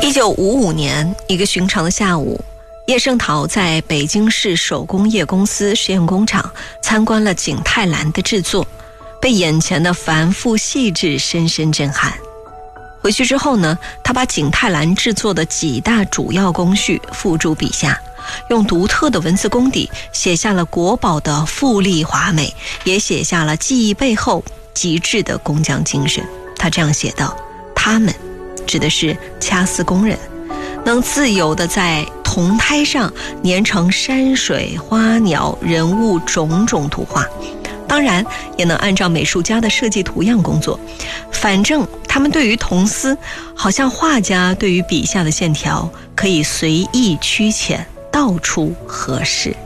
1955年，一个寻常的下午，叶圣陶在北京市手工业公司实验工厂参观了景泰蓝的制作，被眼前的繁复细致深深震撼。回去之后呢，他把景泰蓝制作的几大主要工序付诸笔下，用独特的文字功底写下了国宝的富丽华美，也写下了技艺背后极致的工匠精神。他这样写道：他们指的是掐丝工人，能自由地在铜胎上粘成山水花鸟人物种种图画，当然也能按照美术家的设计图样工作。反正他们对于铜丝好像画家对于笔下的线条，可以随意曲浅，到处合适。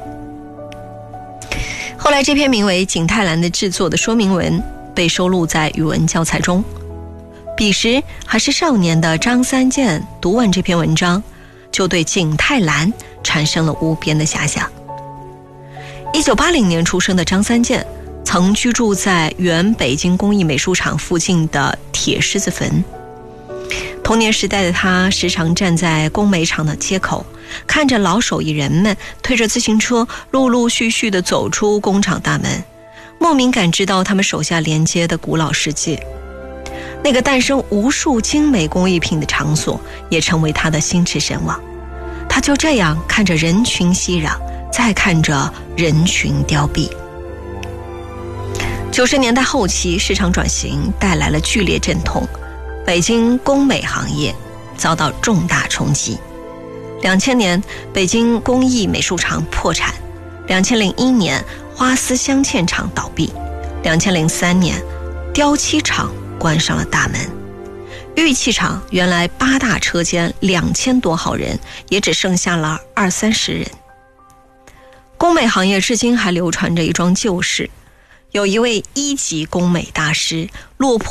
后来这篇名为《景泰蓝》的制作的说明文被收录在语文教材中。彼时还是少年的张三健读完这篇文章，就对景泰蓝产生了无边的遐想。1980年出生的张三健曾居住在原北京工艺美术厂附近的铁狮子坟。童年时代的他时常站在工美厂的街口，看着老手艺人们推着自行车陆陆续续地走出工厂大门，莫名感知到他们手下连接的古老世界。那个诞生无数精美工艺品的场所也成为他的心驰神往。他就这样看着人群熙攘，再看着人群凋敝。90年代后期，市场转型带来了剧烈阵痛，北京工美行业遭到重大冲击。2000年，北京工艺美术厂破产；2001年，花丝镶嵌厂倒闭；2003年，雕漆厂关上了大门。玉器厂原来8大车间2000多号人，也只剩下了20-30人。工美行业至今还流传着一桩旧事，有一位1级工美大师落魄